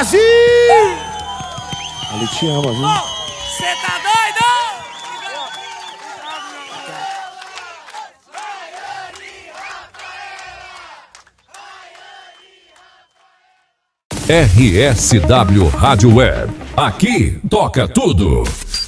Brasil! Ele te ama, viu? Cê tá doido? RSW Rádio Web. Aqui toca tudo.